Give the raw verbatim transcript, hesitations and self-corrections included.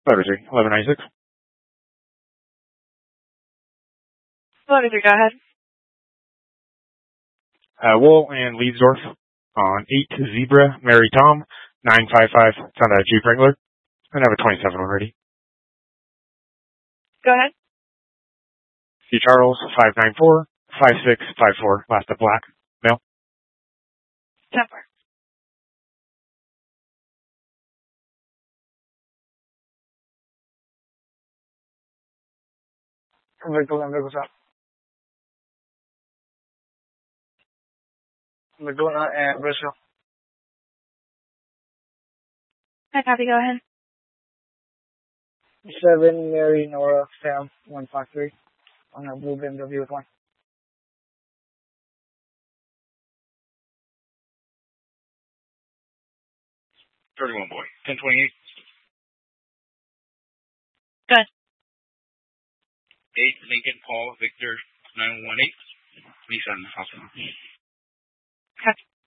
Letter three, eleven ninety-six. Letter three, go ahead. Uh, Wool and Leedsdorf on eight Zebra, Mary Tom, nine five five, found a Jeep Wrangler, and I have a twenty-seven one ready. Go ahead. C. Charles, five nine four, five six five four, last of black, male. ten four. Victor and Victor. Madonna and Brazil. Hi, copy, go ahead. seven Mary Nora Sam one five three on a blue B M W with one. thirty-one boy, ten twenty-eight. Good. eight Lincoln Paul Victor nine one eight. Nissan Hospital. Copy.